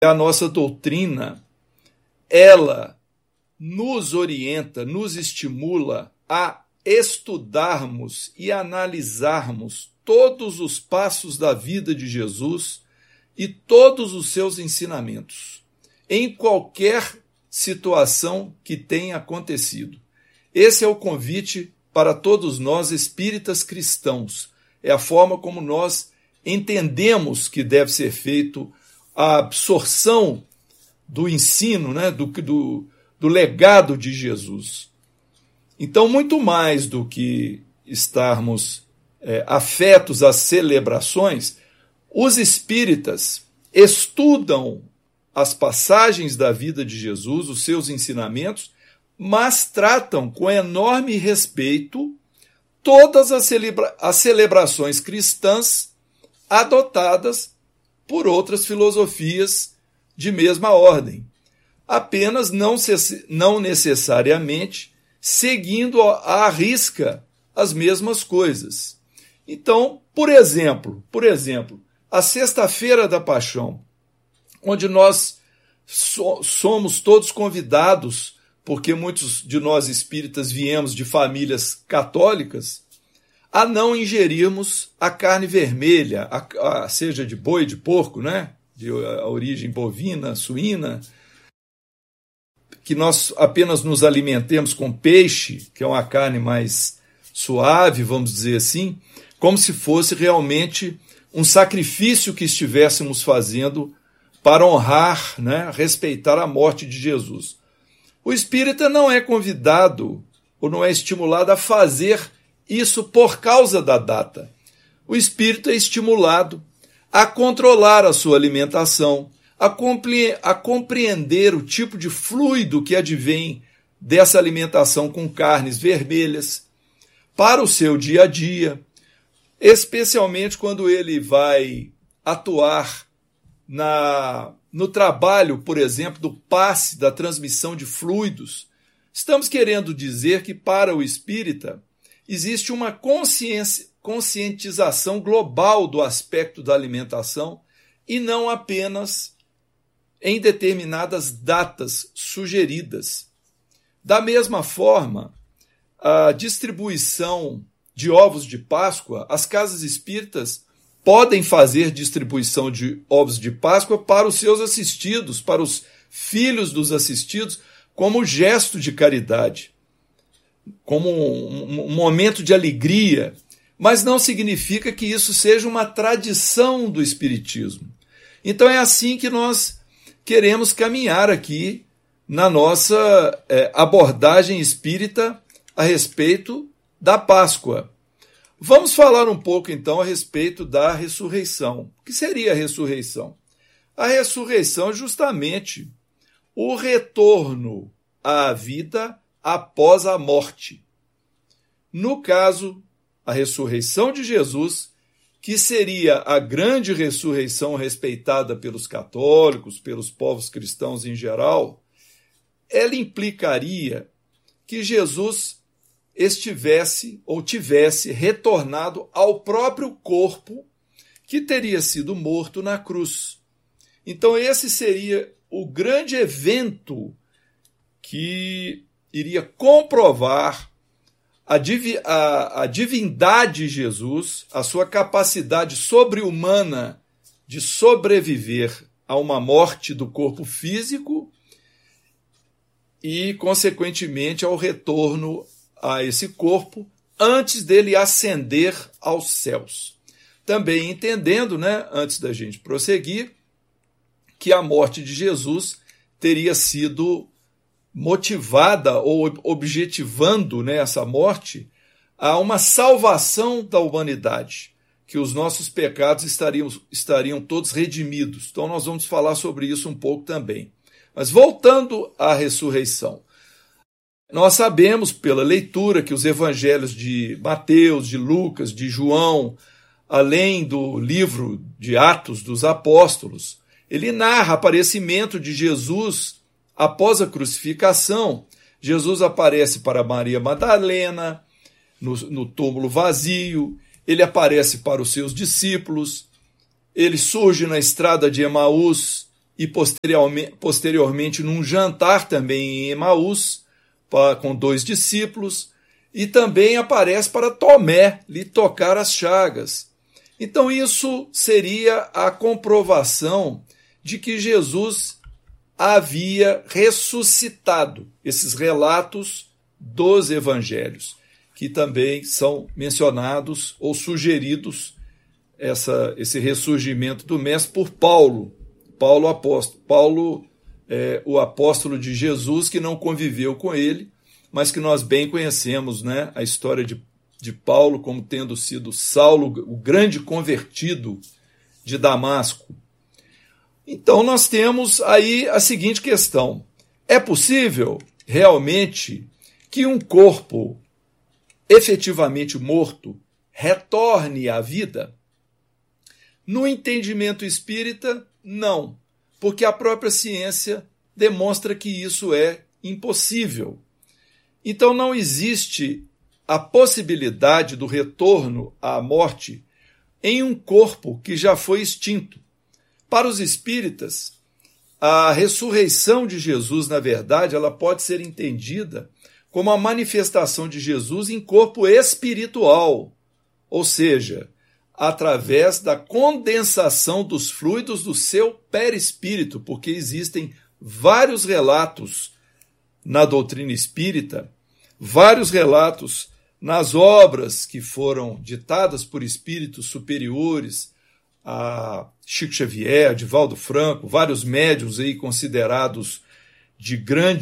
a nossa doutrina, ela nos orienta, nos estimula a estudarmos e analisarmos todos os passos da vida de Jesus e todos os seus ensinamentos, em qualquer situação que tenha acontecido. Esse é o convite para todos nós espíritas cristãos. É a forma como nós entendemos que deve ser feito a absorção do ensino, né, do legado de Jesus. Então, muito mais do que estarmos afetos às celebrações, os espíritas estudam as passagens da vida de Jesus, os seus ensinamentos, mas tratam com enorme respeito todas as celebrações cristãs adotadas por outras filosofias de mesma ordem, apenas não necessariamente seguindo à risca as mesmas coisas. Então, por exemplo, a Sexta-feira da Paixão, onde nós somos todos convidados, porque muitos de nós espíritas viemos de famílias católicas, a não ingerirmos a carne vermelha, seja de boi, de porco, né? De origem bovina, suína, que nós apenas nos alimentemos com peixe, que é uma carne mais suave, vamos dizer assim, como se fosse realmente um sacrifício que estivéssemos fazendo para honrar, né, respeitar a morte de Jesus. O espírita não é convidado ou não é estimulado a fazer isso por causa da data. O espírito é estimulado a controlar a sua alimentação, a compreender o tipo de fluido que advém dessa alimentação com carnes vermelhas para o seu dia a dia, especialmente quando ele vai atuar no trabalho, por exemplo, do passe, da transmissão de fluidos. Estamos querendo dizer que para o espírita existe uma conscientização global do aspecto da alimentação e não apenas em determinadas datas sugeridas. Da mesma forma, a distribuição de ovos de Páscoa, as casas espíritas podem fazer distribuição de ovos de Páscoa para os seus assistidos, para os filhos dos assistidos, como gesto de caridade, como um momento de alegria, mas não significa que isso seja uma tradição do espiritismo. Então é assim que nós queremos caminhar aqui na nossa abordagem espírita a respeito da Páscoa. Vamos falar um pouco, então, a respeito da ressurreição. O que seria a ressurreição? A ressurreição é justamente o retorno à vida após a morte. No caso, a ressurreição de Jesus, que seria a grande ressurreição respeitada pelos católicos, pelos povos cristãos em geral, ela implicaria que Jesus estivesse ou tivesse retornado ao próprio corpo que teria sido morto na cruz. Então esse seria o grande evento que iria comprovar a divindade de Jesus, a sua capacidade sobre-humana de sobreviver a uma morte do corpo físico e, consequentemente, ao retorno a esse corpo antes dele ascender aos céus. Também entendendo, né, antes da gente prosseguir, que a morte de Jesus teria sido motivada ou objetivando, né, essa morte a uma salvação da humanidade, que os nossos pecados estariam todos redimidos. Então nós vamos falar sobre isso um pouco também. Mas voltando à ressurreição, nós sabemos pela leitura que os evangelhos de Mateus, de Lucas, de João, além do livro de Atos dos Apóstolos, ele narra o aparecimento de Jesus após a crucificação. Jesus aparece para Maria Madalena, no túmulo vazio, ele aparece para os seus discípulos, ele surge na estrada de Emaús e posteriormente num jantar também em Emaús, com 2 discípulos, e também aparece para Tomé lhe tocar as chagas. Então isso seria a comprovação de que Jesus havia ressuscitado, esses relatos dos evangelhos, que também são mencionados ou sugeridos, esse ressurgimento do Mestre, por Paulo apóstolo. Paulo é o apóstolo de Jesus, que não conviveu com ele, mas que nós bem conhecemos, né, a história de Paulo como tendo sido Saulo, o grande convertido de Damasco. Então nós temos aí a seguinte questão: é possível realmente que um corpo efetivamente morto retorne à vida? No entendimento espírita, não, porque a própria ciência demonstra que isso é impossível. Então não existe a possibilidade do retorno à morte em um corpo que já foi extinto. Para os espíritas, a ressurreição de Jesus, na verdade, ela pode ser entendida como a manifestação de Jesus em corpo espiritual, ou seja, através da condensação dos fluidos do seu perispírito, porque existem vários relatos na doutrina espírita, vários relatos nas obras que foram ditadas por espíritos superiores, a Chico Xavier, Divaldo Franco, vários médiuns aí considerados de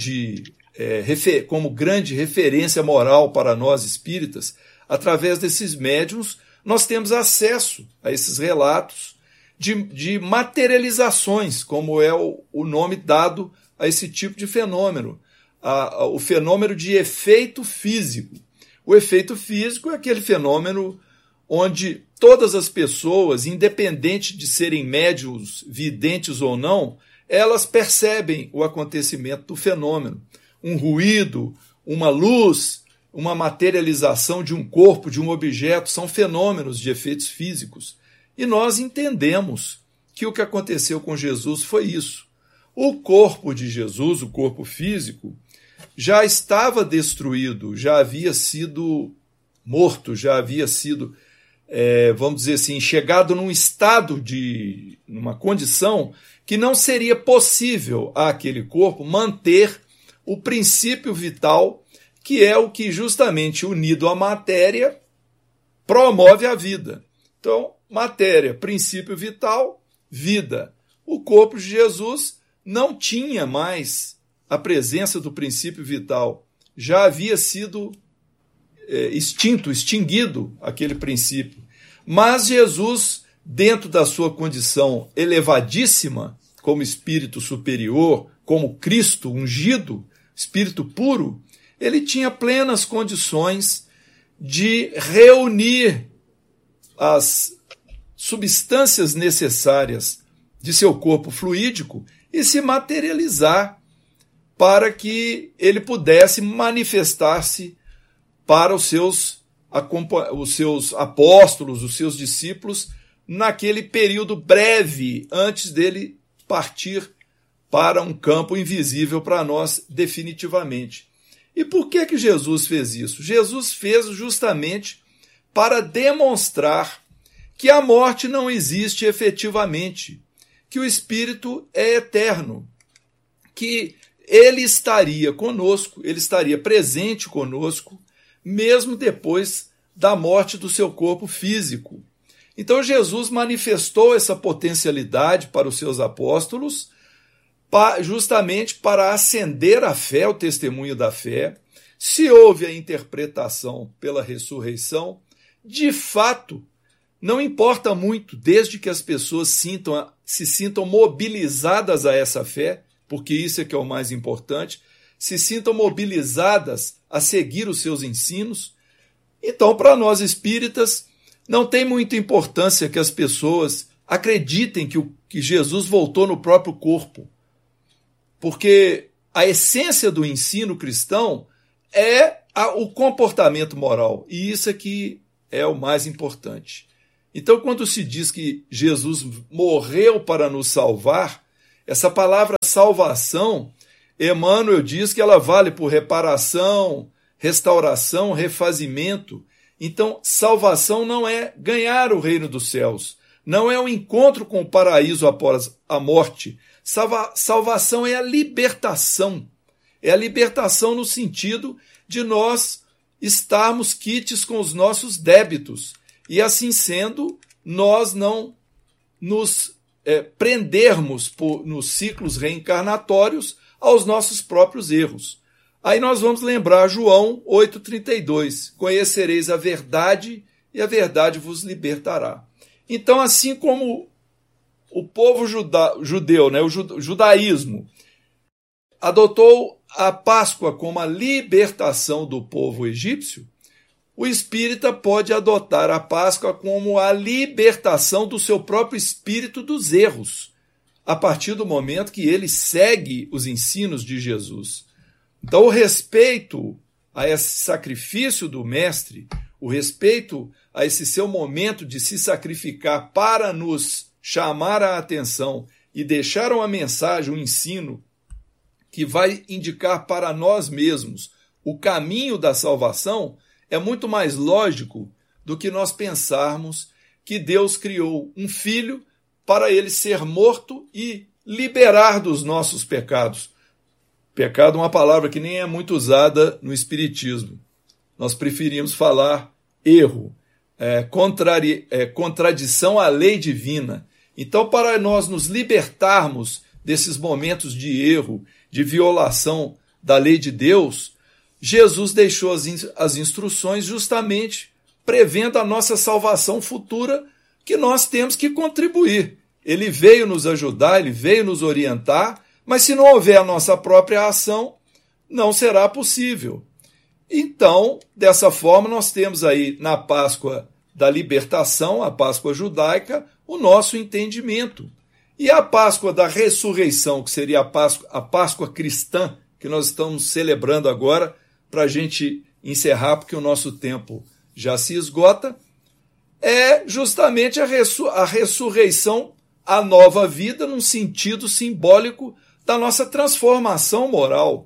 como grande referência moral para nós espíritas. Através desses médiuns, nós temos acesso a esses relatos de materializações, como é o nome dado a esse tipo de fenômeno, o fenômeno de efeito físico. O efeito físico é aquele fenômeno onde todas as pessoas, independente de serem médiuns, videntes ou não, elas percebem o acontecimento do fenômeno. Um ruído, uma luz, uma materialização de um corpo, de um objeto, são fenômenos de efeitos físicos. E nós entendemos que o que aconteceu com Jesus foi isso. O corpo de Jesus, o corpo físico, já estava destruído, já havia sido morto, já havia sido, vamos dizer assim, chegado num estado numa condição que não seria possível àquele corpo manter o princípio vital, que é o que justamente unido à matéria promove a vida. Então, matéria, princípio vital, vida. O corpo de Jesus não tinha mais a presença do princípio vital. Já havia sido extinguido aquele princípio. Mas Jesus, dentro da sua condição elevadíssima, como espírito superior, como Cristo ungido, espírito puro, ele tinha plenas condições de reunir as substâncias necessárias de seu corpo fluídico e se materializar para que ele pudesse manifestar-se para os seus apóstolos, os seus discípulos, naquele período breve antes dele partir para um campo invisível para nós definitivamente. E por que Jesus fez isso? Jesus fez justamente para demonstrar que a morte não existe efetivamente, que o Espírito é eterno, que ele estaria conosco, ele estaria presente conosco, mesmo depois da morte do seu corpo físico. Então Jesus manifestou essa potencialidade para os seus apóstolos, justamente para acender a fé, o testemunho da fé. Se houve a interpretação pela ressurreição, de fato, não importa muito, desde que as pessoas se sintam mobilizadas a essa fé, porque isso é que é o mais importante, se sintam mobilizadas a seguir os seus ensinos. Então, para nós espíritas, não tem muita importância que as pessoas acreditem que Jesus voltou no próprio corpo, porque a essência do ensino cristão é o comportamento moral, e isso é que é o mais importante. Então, quando se diz que Jesus morreu para nos salvar, Essa palavra salvação, Emmanuel diz que ela vale por reparação, restauração, refazimento. Então, salvação não é ganhar o reino dos céus, não é o encontro com o paraíso após a morte. Salvação é a libertação. É a libertação no sentido de nós estarmos quites com os nossos débitos. E assim sendo, nós não nos prendermos nos ciclos reencarnatórios aos nossos próprios erros. Aí nós vamos lembrar João 8,32. Conhecereis a verdade e a verdade vos libertará. Então, assim como o povo judeu, né, o judaísmo, adotou a Páscoa como a libertação do povo egípcio, o espírita pode adotar a Páscoa como a libertação do seu próprio espírito dos erros, a partir do momento que ele segue os ensinos de Jesus. Então, o respeito a esse sacrifício do Mestre, o respeito a esse seu momento de se sacrificar para nos chamar a atenção e deixar uma mensagem, um ensino que vai indicar para nós mesmos o caminho da salvação, é muito mais lógico do que nós pensarmos que Deus criou um filho para ele ser morto e liberar dos nossos pecados. Pecado é uma palavra que nem é muito usada no Espiritismo. Nós preferimos falar erro, contradição à lei divina. Então, para nós nos libertarmos desses momentos de erro, de violação da lei de Deus, Jesus deixou as instruções justamente prevendo a nossa salvação futura, que nós temos que contribuir. Ele veio nos ajudar, ele veio nos orientar, mas se não houver a nossa própria ação, não será possível. Então, dessa forma, nós temos aí na Páscoa da libertação, a Páscoa judaica, o nosso entendimento. E a Páscoa da ressurreição, que seria a Páscoa cristã, que nós estamos celebrando agora, para a gente encerrar, porque o nosso tempo já se esgota, é justamente a ressurreição, a nova vida, num sentido simbólico da nossa transformação moral,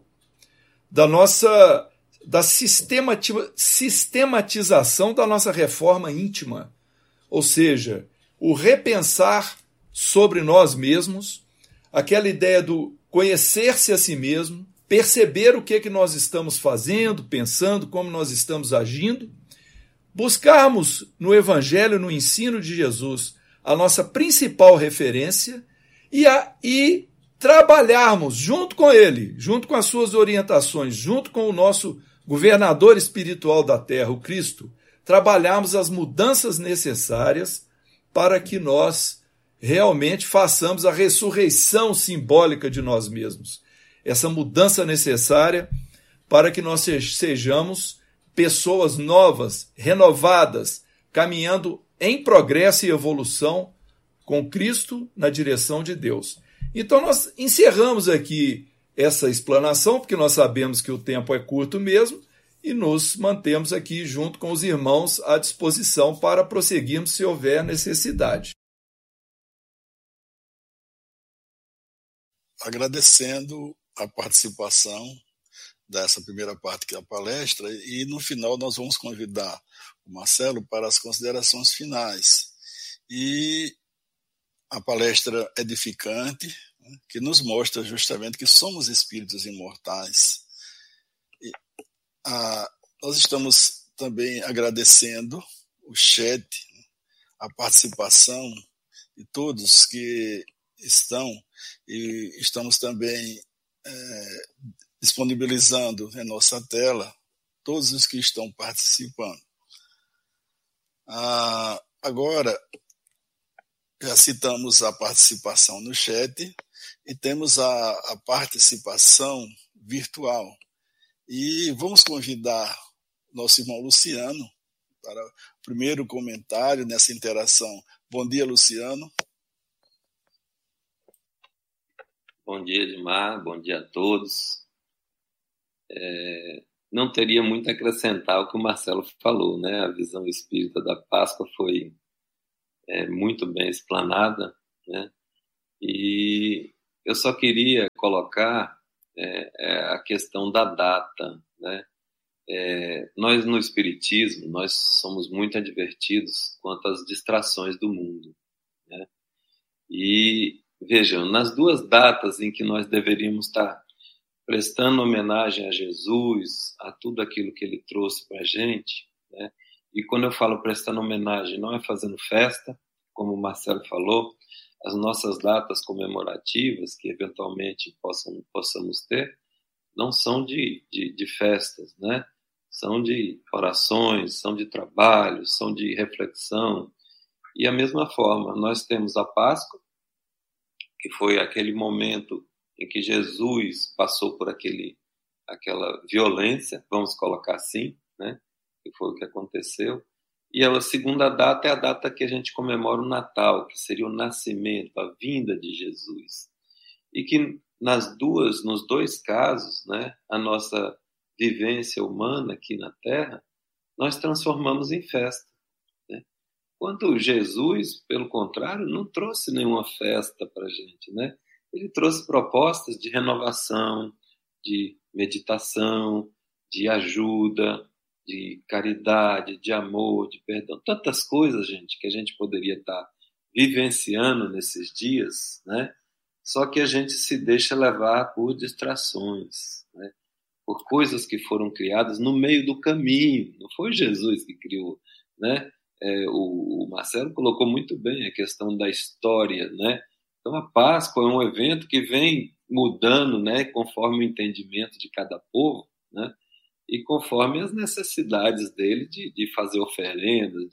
da sistematização da nossa reforma íntima, ou seja, o repensar sobre nós mesmos, aquela ideia do conhecer-se a si mesmo, perceber o que nós estamos fazendo, pensando, como nós estamos agindo, buscarmos no Evangelho, no ensino de Jesus, a nossa principal referência e trabalharmos junto com ele, junto com as suas orientações, junto com o nosso governador espiritual da terra, o Cristo, trabalharmos as mudanças necessárias para que nós realmente façamos a ressurreição simbólica de nós mesmos. Essa mudança necessária para que nós sejamos pessoas novas, renovadas, caminhando em progresso e evolução com Cristo na direção de Deus. Então nós encerramos aqui essa explanação, porque nós sabemos que o tempo é curto mesmo, e nos mantemos aqui junto com os irmãos à disposição para prosseguirmos se houver necessidade. Agradecendo a participação dessa primeira parte da palestra, e no final nós vamos convidar o Marcelo para as considerações finais. E a palestra edificante, que nos mostra justamente que somos espíritos imortais. Nós estamos também agradecendo o chat, a participação de todos que estão, e estamos também disponibilizando em nossa tela todos os que estão participando. Agora, já citamos a participação no chat e temos a participação virtual. E vamos convidar nosso irmão Luciano para o primeiro comentário nessa interação. Bom dia, Luciano. Bom dia, Edmar. Bom dia a todos. Não teria muito a acrescentar o que o Marcelo falou, né? A visão espírita da Páscoa foi muito bem explanada, né? E Eu só queria colocar a questão da data, né? Nós, no Espiritismo, nós somos muito advertidos quanto às distrações do mundo, né? E, vejam, nas duas datas em que nós deveríamos estar prestando homenagem a Jesus, a tudo aquilo que ele trouxe para a gente, né? E quando eu falo prestando homenagem, não é fazendo festa, como o Marcelo falou, as nossas datas comemorativas, que eventualmente possamos ter, não são de festas, né? São de orações, são de trabalho, são de reflexão. E, da mesma forma, nós temos a Páscoa, que foi aquele momento em que Jesus passou por aquela violência, vamos colocar assim, né? Que foi o que aconteceu. E a segunda data é a data que a gente comemora o Natal, que seria o nascimento, a vinda de Jesus. E que nos dois casos, né, a nossa vivência humana aqui na Terra, nós transformamos em festa, né? Quanto Jesus, pelo contrário, não trouxe nenhuma festa para a gente, né? Ele trouxe propostas de renovação, de meditação, de ajuda, de caridade, de amor, de perdão, tantas coisas, gente, que a gente poderia estar vivenciando nesses dias, né? Só que a gente se deixa levar por distrações, né? Por coisas que foram criadas no meio do caminho. Não foi Jesus que criou, né? O Marcelo colocou muito bem a questão da história, né? Então, a Páscoa é um evento que vem mudando, né, conforme o entendimento de cada povo, né? E conforme as necessidades dele de fazer oferendas,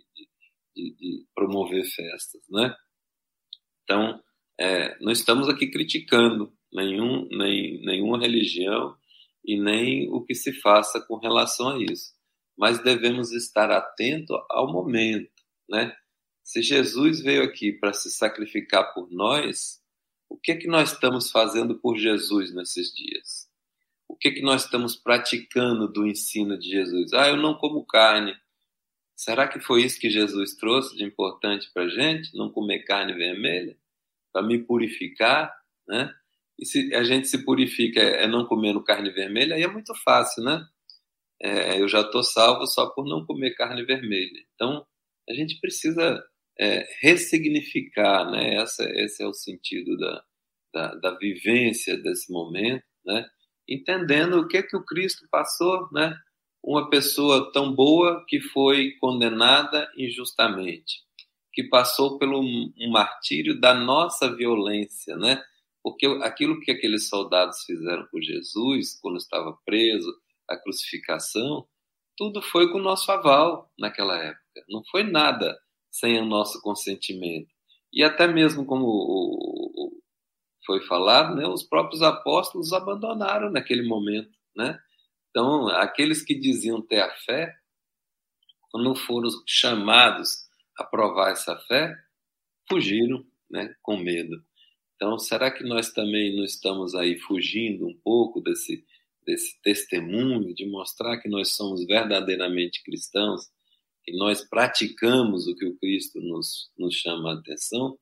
de promover festas, né? Então, não estamos aqui criticando nenhuma religião e nem o que se faça com relação a isso, mas devemos estar atento ao momento, né? Se Jesus veio aqui para se sacrificar por nós, o que nós estamos fazendo por Jesus nesses dias? O que nós estamos praticando do ensino de Jesus? Eu não como carne. Será que foi isso que Jesus trouxe de importante para a gente? Não comer carne vermelha? Para me purificar, né? E se a gente se purifica não comendo carne vermelha, aí é muito fácil, né? Eu já estou salvo só por não comer carne vermelha. Então, a gente precisa ressignificar, né? Esse é o sentido da vivência desse momento, né? Entendendo o que o Cristo passou, né? Uma pessoa tão boa que foi condenada injustamente, que passou pelo um martírio da nossa violência, né? Porque aquilo que aqueles soldados fizeram por Jesus, quando estava preso, a crucificação, tudo foi com o nosso aval naquela época. Não foi nada sem o nosso consentimento. E até mesmo como foi falado, né, os próprios apóstolos abandonaram naquele momento, né? Então, aqueles que diziam ter a fé, quando foram chamados a provar essa fé, fugiram, né, com medo. Então, será que nós também não estamos aí fugindo um pouco desse testemunho, de mostrar que nós somos verdadeiramente cristãos, que nós praticamos o que o Cristo nos chama a atenção?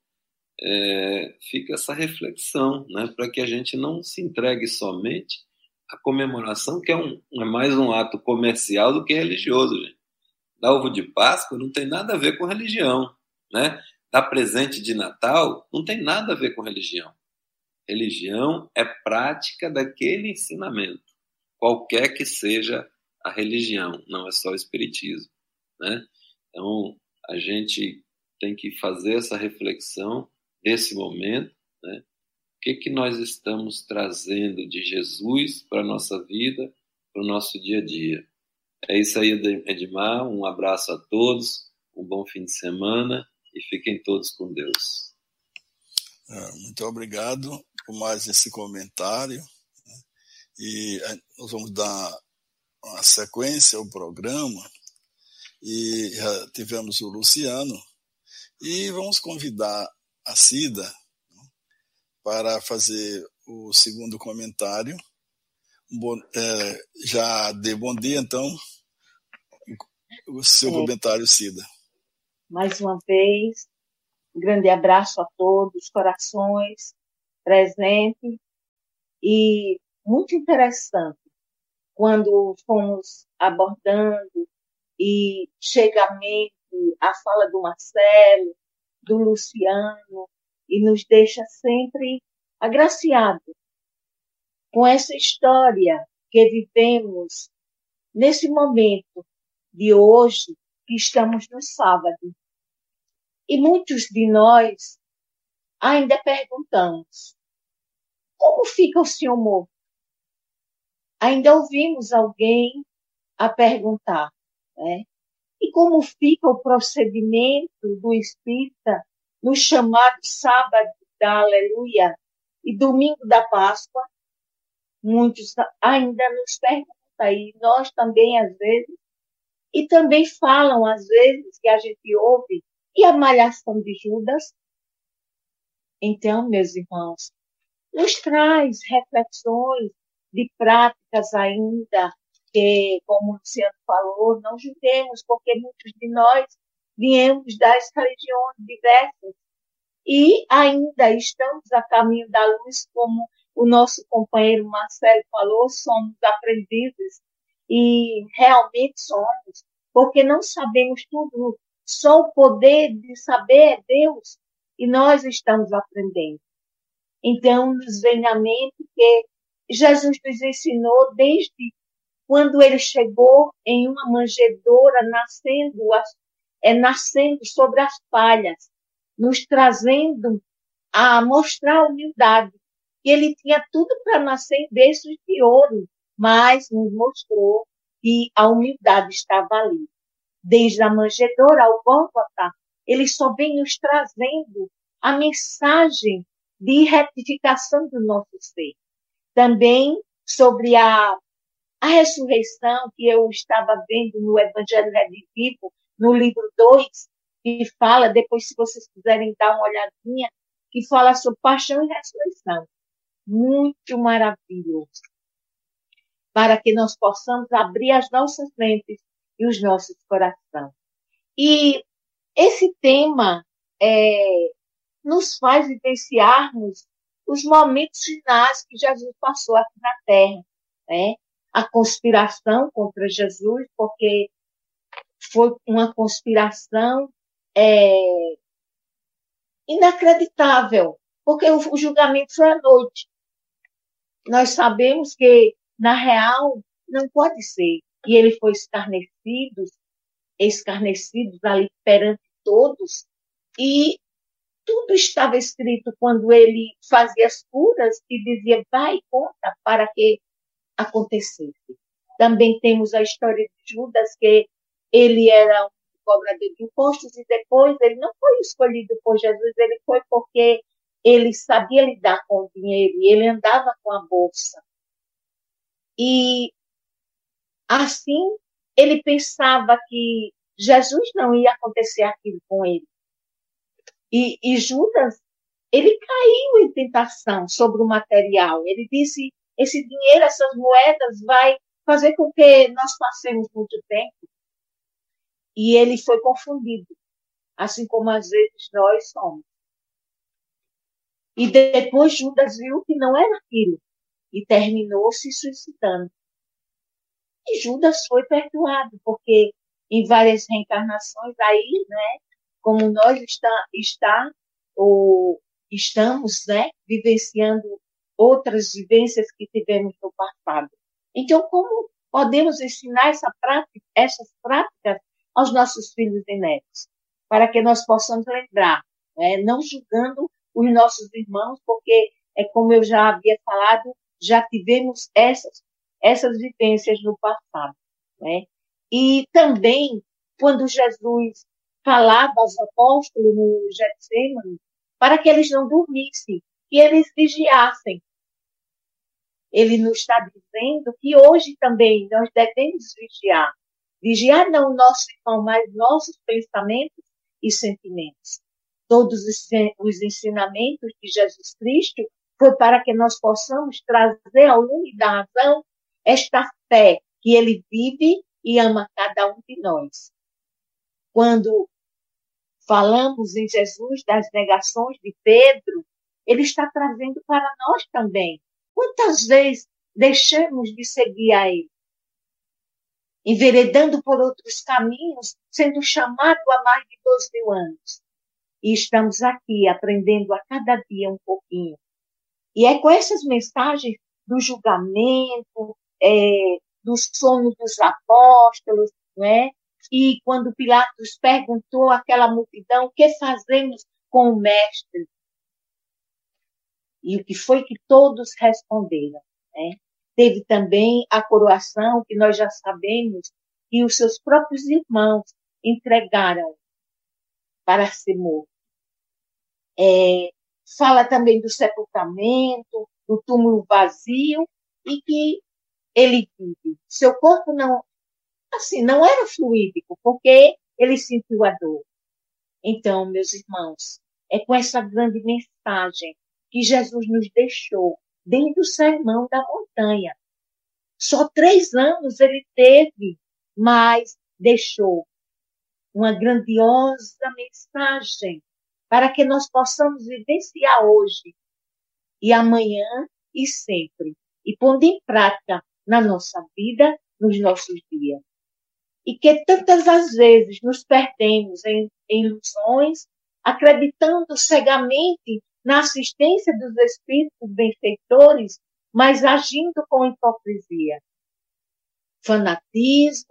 Fica essa reflexão, né, para que a gente não se entregue somente à comemoração, que é mais um ato comercial do que religioso, gente. Dar ovo de Páscoa não tem nada a ver com religião, né? Dar presente de Natal não tem nada a ver com religião. Religião é prática daquele ensinamento, qualquer que seja a religião, não é só o espiritismo, né? Então, a gente tem que fazer essa reflexão desse momento, né? O que nós estamos trazendo de Jesus para a nossa vida, para o nosso dia a dia. É isso aí, Edmar. Um abraço a todos, um bom fim de semana e fiquem todos com Deus. Muito obrigado por mais esse comentário. E nós vamos dar uma sequência ao programa. E já tivemos o Luciano. E vamos convidar a Cida para fazer o segundo comentário. Já dê bom dia, então, o seu comentário, Cida. Mais uma vez, um grande abraço a todos, corações. presente e muito interessante quando fomos abordando e chega à mente a fala do Marcelo, do Luciano, e nos deixa sempre agraciado com essa história que vivemos nesse momento de hoje, que estamos no sábado. E muitos de nós ainda perguntamos, como fica o senhor morto? Ainda ouvimos alguém a perguntar, né? E como fica o procedimento do espírita no chamado sábado da Aleluia e domingo da Páscoa? Muitos ainda nos perguntam, e nós também às vezes, e também falam às vezes que a gente ouve, e a malhação de Judas? Então, meus irmãos, nos traz reflexões de práticas ainda que, como o Luciano falou, não julguemos, porque muitos de nós viemos das religiões diversas e ainda estamos a caminho da luz, como o nosso companheiro Marcelo falou, somos aprendizes e realmente somos, porque não sabemos tudo, só o poder de saber é Deus e nós estamos aprendendo. Então, nos vem à mente que Jesus nos ensinou desde quando ele chegou em uma manjedoura nascendo sobre as palhas, nos trazendo a mostrar a humildade. Que ele tinha tudo para nascer em berços de ouro, mas nos mostrou que a humildade estava ali. Desde a manjedoura ao Gólgota, ele só vem nos trazendo a mensagem de retificação do nosso ser. Também sobre a ressurreição que eu estava vendo no Evangelho Redivivo, no livro 2, que fala, depois se vocês quiserem dar uma olhadinha, que fala sobre paixão e ressurreição. Muito maravilhoso. Para que nós possamos abrir as nossas mentes e os nossos corações. E esse tema nos faz vivenciarmos os momentos finais que Jesus passou aqui na Terra, né? A conspiração contra Jesus, porque foi uma conspiração inacreditável, porque o julgamento foi à noite. Nós sabemos que, na real, não pode ser. E ele foi escarnecido ali perante todos, e tudo estava escrito quando ele fazia as curas e dizia, vai e conta para que acontecesse. Também temos a história de Judas, que ele era um cobrador de impostos e depois ele não foi escolhido por Jesus, ele foi porque ele sabia lidar com o dinheiro e ele andava com a bolsa. E assim ele pensava que Jesus não ia acontecer aquilo com ele. E Judas, ele caiu em tentação sobre o material. Ele disse, esse dinheiro, essas moedas vai fazer com que nós passemos muito tempo. E ele foi confundido, assim como às vezes nós somos. E depois Judas viu que não era aquilo e terminou se suicidando. E Judas foi perdoado, porque em várias reencarnações aí, né, como nós estamos, né, vivenciando outras vivências que tivemos no passado. Então, como podemos ensinar essas práticas aos nossos filhos e netos? Para que nós possamos lembrar, né, não julgando os nossos irmãos, porque, como eu já havia falado, já tivemos essas vivências no passado, né? E também, quando Jesus falava aos apóstolos no Getsemane, para que eles não dormissem, que eles vigiassem. Ele nos está dizendo que hoje também nós devemos vigiar. Vigiar não o nosso irmão, mas nossos pensamentos e sentimentos. Todos os ensinamentos de Jesus Cristo foi para que nós possamos trazer ao lume da razão esta fé que ele vive e ama cada um de nós. Quando falamos em Jesus das negações de Pedro, Ele está trazendo para nós também. Quantas vezes deixamos de seguir a Ele, enveredando por outros caminhos, sendo chamado há mais de 2.000 anos. E estamos aqui aprendendo a cada dia um pouquinho. E é com essas mensagens do julgamento, do sono dos apóstolos, né? E quando Pilatos perguntou àquela multidão, o que fazemos com o mestre? E o que foi que todos responderam, né? Teve também a coroação, que nós já sabemos, que os seus próprios irmãos entregaram para ser morto. Fala também do sepultamento, do túmulo vazio, e que ele vive. Seu corpo não era fluídico, porque ele sentiu a dor. Então, meus irmãos, é com essa grande mensagem que Jesus nos deixou dentro do Sermão da Montanha. Só 3 anos ele teve, mas deixou uma grandiosa mensagem para que nós possamos vivenciar hoje e amanhã e sempre, e pondo em prática na nossa vida, nos nossos dias. E que tantas as vezes nos perdemos em ilusões, acreditando cegamente na assistência dos espíritos benfeitores, mas agindo com hipocrisia, fanatismo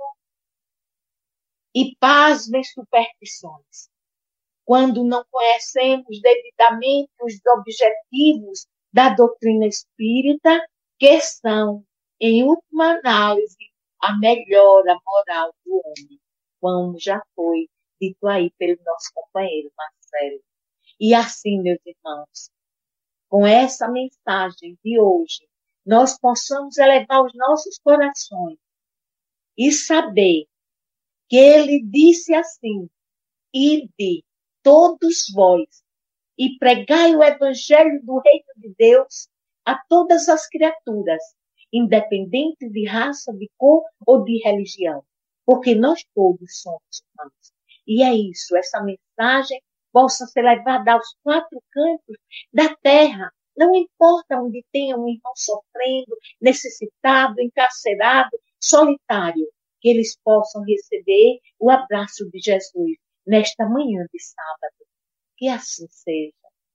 e pasmem superstições. Quando não conhecemos devidamente os objetivos da doutrina espírita, que são, em última análise, a melhora moral do homem, como já foi dito aí pelo nosso companheiro Marcelo. E assim, meus irmãos, com essa mensagem de hoje, nós possamos elevar os nossos corações e saber que ele disse assim: ide todos vós e pregai o evangelho do reino de Deus a todas as criaturas, independente de raça, de cor ou de religião, porque nós todos somos humanos. E é isso, essa mensagem possa ser levada aos 4 cantos da terra, não importa onde tenha um irmão sofrendo, necessitado, encarcerado, solitário, que eles possam receber o abraço de Jesus nesta manhã de sábado. Que assim seja.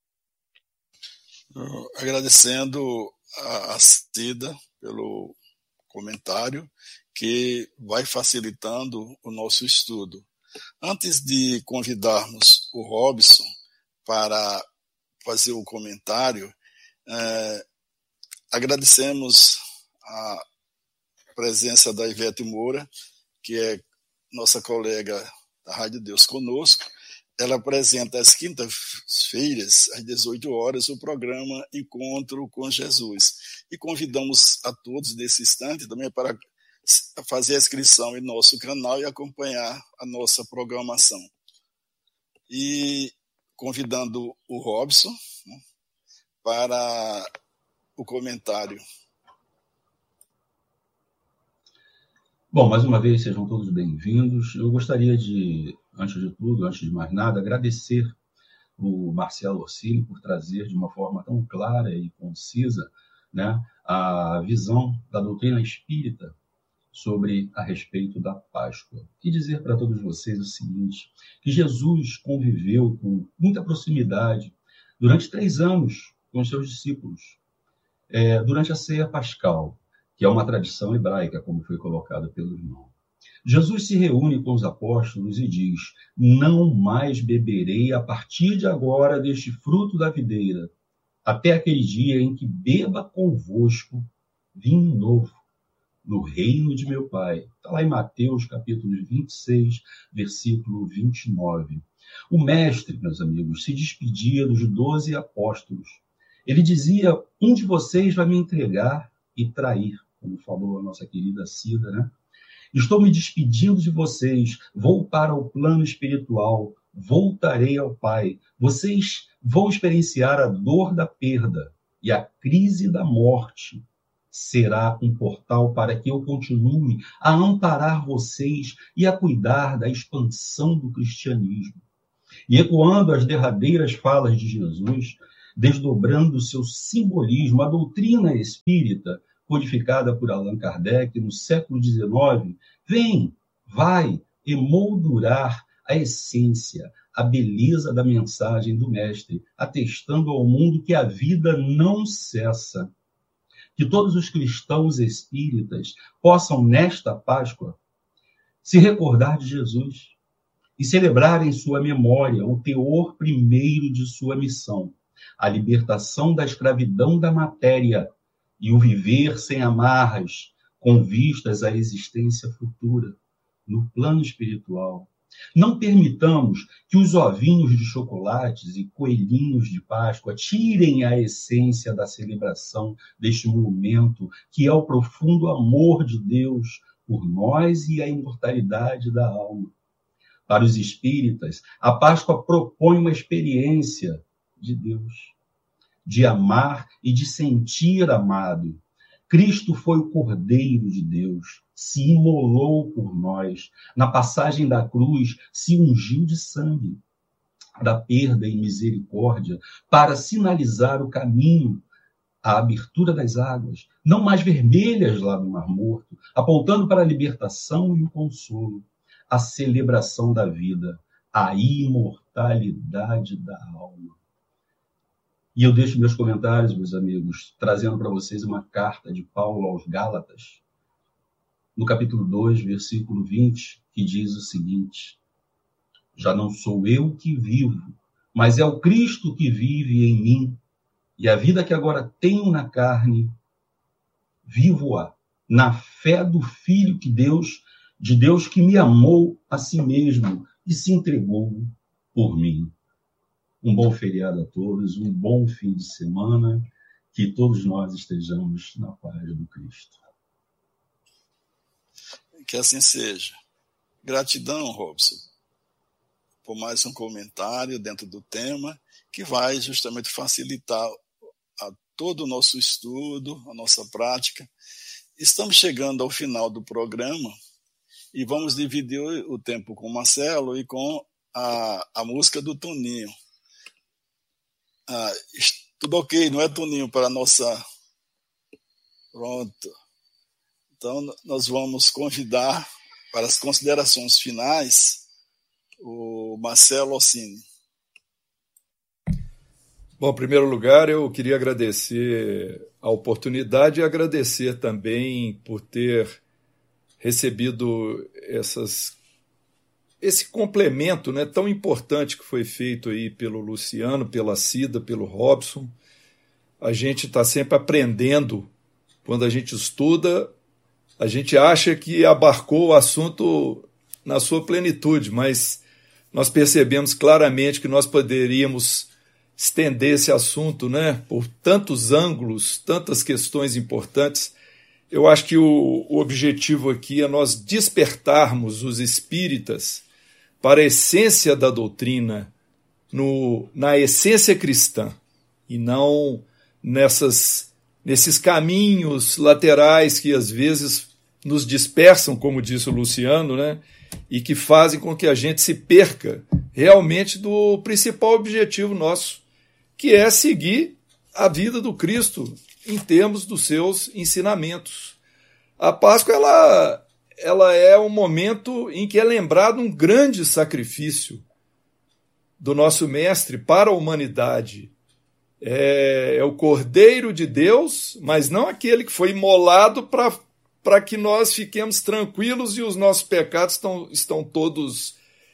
Agradecendo a Cida pelo comentário, que vai facilitando o nosso estudo. Antes de convidarmos o Robson para fazer o comentário, agradecemos a presença da Ivete Moura, que é nossa colega da Rádio Deus Conosco. Ela apresenta às quintas-feiras, às 18 horas, o programa Encontro com Jesus. E convidamos a todos nesse instante também para fazer a inscrição em nosso canal e acompanhar a nossa programação. E convidando o Robson, né, para o comentário. Bom, mais uma vez, sejam todos bem-vindos. Eu gostaria de, antes de tudo, antes de mais nada, agradecer o Marcelo Orsini por trazer de uma forma tão clara e concisa, né, a visão da doutrina espírita a respeito da Páscoa. E dizer para todos vocês o seguinte, que Jesus conviveu com muita proximidade durante 3 anos com os seus discípulos, durante a ceia pascal, que é uma tradição hebraica, como foi colocado pelo irmão. Jesus se reúne com os apóstolos e diz: não mais beberei a partir de agora deste fruto da videira, até aquele dia em que beba convosco vinho novo no reino de meu Pai. Está lá em Mateus, capítulo 26, versículo 29. O mestre, meus amigos, se despedia dos 12 apóstolos. Ele dizia: um de vocês vai me entregar e trair, como falou a nossa querida Cida, né? Estou me despedindo de vocês, vou para o plano espiritual, voltarei ao Pai. Vocês vão experienciar a dor da perda e a crise da morte. Será um portal para que eu continue a amparar vocês e a cuidar da expansão do cristianismo. E ecoando as derradeiras falas de Jesus, desdobrando seu simbolismo. A doutrina espírita, codificada por Allan Kardec no século XIX, vai emoldurar a essência, a beleza da mensagem do Mestre, atestando ao mundo que a vida não cessa. Que todos os cristãos espíritas possam, nesta Páscoa, se recordar de Jesus e celebrar em sua memória o teor primeiro de sua missão, a libertação da escravidão da matéria e o viver sem amarras, com vistas à existência futura, no plano espiritual. Não permitamos que os ovinhos de chocolates e coelhinhos de Páscoa tirem a essência da celebração deste momento, que é o profundo amor de Deus por nós e a imortalidade da alma. Para os espíritas, a Páscoa propõe uma experiência de Deus, de amar e de sentir amado. Cristo foi o Cordeiro de Deus, se imolou por nós. Na passagem da cruz, se ungiu de sangue, da perda e misericórdia, para sinalizar o caminho, a abertura das águas, não mais vermelhas lá no Mar Morto, apontando para a libertação e o consolo, a celebração da vida, a imortalidade da alma. E eu deixo meus comentários, meus amigos, trazendo para vocês uma carta de Paulo aos Gálatas, no capítulo 2, versículo 20, que diz o seguinte: já não sou eu que vivo, mas é o Cristo que vive em mim, e a vida que agora tenho na carne, vivo-a na fé do Filho de Deus que me amou a si mesmo e se entregou por mim. Um bom feriado a todos, um bom fim de semana, que todos nós estejamos na paz do Cristo. Que assim seja. Gratidão, Robson, por mais um comentário dentro do tema, que vai justamente facilitar a todo o nosso estudo, a nossa prática. Estamos chegando ao final do programa e vamos dividir o tempo com o Marcelo e com a música do Toninho. Tudo ok, não é, Toninho, para a nossa... Pronto. Então, nós vamos convidar para as considerações finais o Marcelo Orsini. Bom, em primeiro lugar, eu queria agradecer a oportunidade e agradecer também por ter recebido esse complemento, né, tão importante que foi feito aí pelo Luciano, pela Cida, pelo Robson. A gente está sempre aprendendo. Quando a gente estuda, a gente acha que abarcou o assunto na sua plenitude, mas nós percebemos claramente que nós poderíamos estender esse assunto, né, por tantos ângulos, tantas questões importantes. Eu acho que o objetivo aqui é nós despertarmos os espíritas para a essência da doutrina, na essência cristã, e não nesses caminhos laterais que às vezes nos dispersam, como disse o Luciano, né, e que fazem com que a gente se perca realmente do principal objetivo nosso, que é seguir a vida do Cristo em termos dos seus ensinamentos. A Páscoa ela é um momento em que é lembrado um grande sacrifício do nosso Mestre para a humanidade. É o Cordeiro de Deus, mas não aquele que foi imolado para que nós fiquemos tranquilos e os nossos pecados estão todos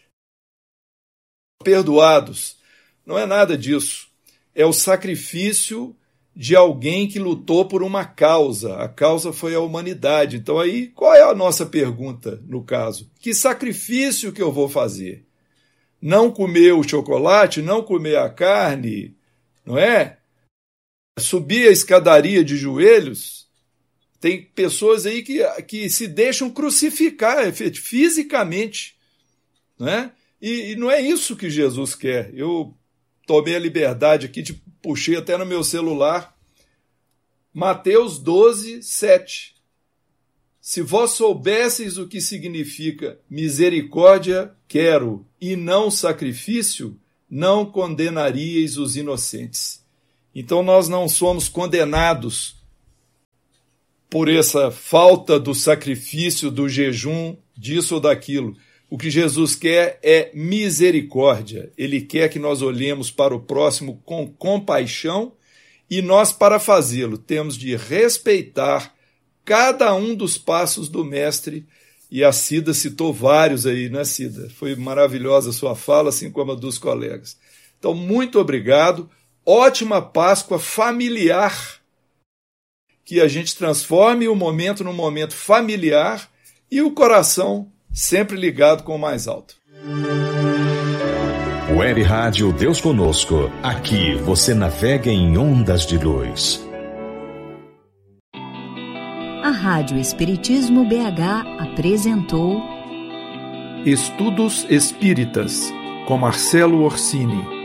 perdoados. Não é nada disso. É o sacrifício de alguém que lutou por uma causa. A causa foi a humanidade. Então aí, qual é a nossa pergunta no caso? Que sacrifício que eu vou fazer? Não comer o chocolate, não comer a carne, não é? Subir a escadaria de joelhos? Tem pessoas aí que se deixam crucificar fisicamente, não é? E não é isso que Jesus quer. Eu tomei a liberdade aqui, puxei até no meu celular, Mateus 12, 7. Se vós soubesseis o que significa misericórdia, quero, e não sacrifício, não condenaríeis os inocentes. Então nós não somos condenados por essa falta do sacrifício, do jejum, disso ou daquilo. O que Jesus quer é misericórdia. Ele quer que nós olhemos para o próximo com compaixão e nós, para fazê-lo, temos de respeitar cada um dos passos do Mestre. E a Cida citou vários aí, né, Cida? Foi maravilhosa a sua fala, assim como a dos colegas. Então, muito obrigado. Ótima Páscoa familiar. Que a gente transforme o momento num momento familiar e o coração sempre ligado com o mais alto. Web Rádio Deus Conosco. Aqui você navega em ondas de luz. A Rádio Espiritismo BH apresentou Estudos Espíritas, com Marcelo Orsini.